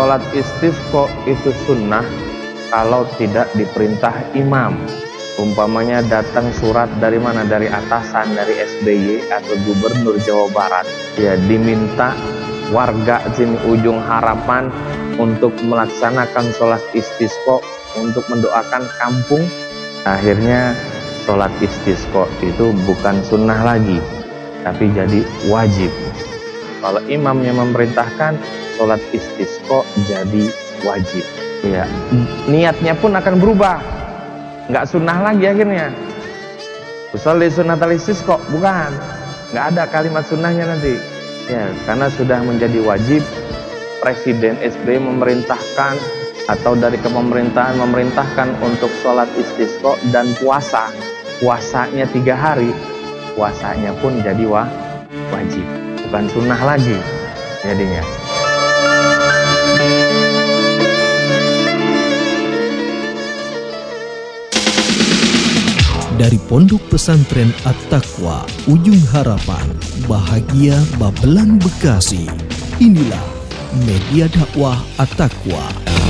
sholat istisqa itu sunnah kalau tidak diperintah imam. Umpamanya datang surat dari mana? Dari atasan, dari SBY atau Gubernur Jawa Barat. Ya, diminta warga sini Ujung Harapan untuk melaksanakan sholat istisqa untuk mendoakan kampung. Akhirnya sholat istisqa itu bukan sunnah lagi, tapi jadi wajib. Kalau imamnya memerintahkan, sholat istisqa jadi wajib. Ya, niatnya pun akan berubah. Nggak sunnah lagi akhirnya. Usolli sunnatal istisqa, bukan. Nggak ada kalimat sunnahnya nanti. Ya, karena sudah menjadi wajib. Presiden SBY memerintahkan atau dari kepemerintahan memerintahkan untuk sholat istisqa dan puasa. Puasanya 3 hari. Puasanya pun jadi wajib. Bukan sunnah lagi jadinya. Dari Pondok Pesantren At-Taqwa, Ujung Harapan, Bahagia Babelan Bekasi. Inilah Media Dakwah At-Taqwa.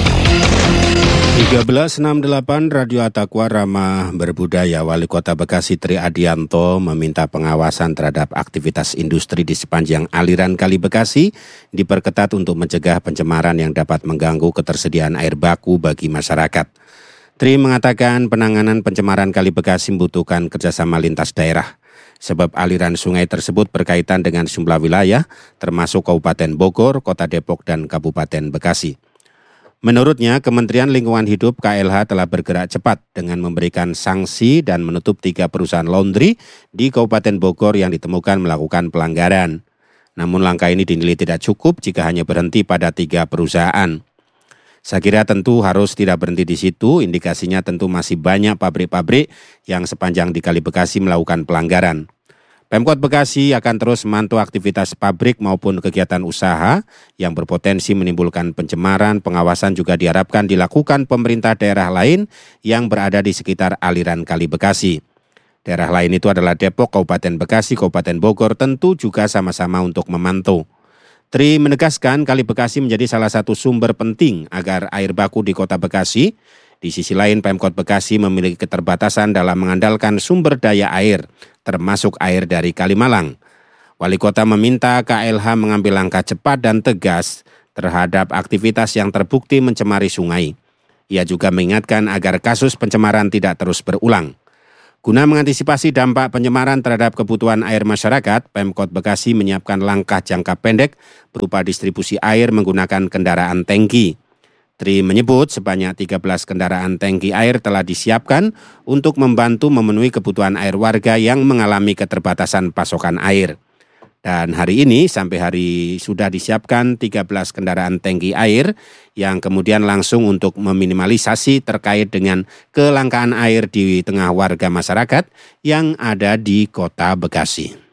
1368 Radio At-Taqwa Ramah Berbudaya. Wali Kota Bekasi Tri Adianto meminta pengawasan terhadap aktivitas industri di sepanjang aliran Kali Bekasi diperketat untuk mencegah pencemaran yang dapat mengganggu ketersediaan air baku bagi masyarakat. Tri mengatakan penanganan pencemaran Kali Bekasi membutuhkan kerjasama lintas daerah, sebab aliran sungai tersebut berkaitan dengan sejumlah wilayah, termasuk Kabupaten Bogor, Kota Depok, dan Kabupaten Bekasi. Menurutnya, Kementerian Lingkungan Hidup KLH telah bergerak cepat dengan memberikan sanksi dan menutup 3 perusahaan laundry di Kabupaten Bogor yang ditemukan melakukan pelanggaran. Namun langkah ini dinilai tidak cukup jika hanya berhenti pada 3 perusahaan. Saya kira tentu harus tidak berhenti di situ, indikasinya tentu masih banyak pabrik-pabrik yang sepanjang di Kali Bekasi melakukan pelanggaran. Pemkot Bekasi akan terus memantau aktivitas pabrik maupun kegiatan usaha yang berpotensi menimbulkan pencemaran. Pengawasan juga diharapkan dilakukan pemerintah daerah lain yang berada di sekitar aliran Kali Bekasi. Daerah lain itu adalah Depok, Kabupaten Bekasi, Kabupaten Bogor, tentu juga sama-sama untuk memantau. Tri menegaskan Kali Bekasi menjadi salah satu sumber penting agar air baku di Kota Bekasi. Di sisi lain, Pemkot Bekasi memiliki keterbatasan dalam mengandalkan sumber daya air, termasuk air dari Kalimalang. Wali Kota meminta KLH mengambil langkah cepat dan tegas terhadap aktivitas yang terbukti mencemari sungai. Ia juga mengingatkan agar kasus pencemaran tidak terus berulang. Guna mengantisipasi dampak pencemaran terhadap kebutuhan air masyarakat, Pemkot Bekasi menyiapkan langkah jangka pendek berupa distribusi air menggunakan kendaraan tangki. Tri menyebut sebanyak 13 kendaraan tangki air telah disiapkan untuk membantu memenuhi kebutuhan air warga yang mengalami keterbatasan pasokan air. Dan hari ini sampai hari sudah disiapkan 13 kendaraan tangki air yang kemudian langsung untuk meminimalisasi terkait dengan kelangkaan air di tengah warga masyarakat yang ada di Kota Bekasi.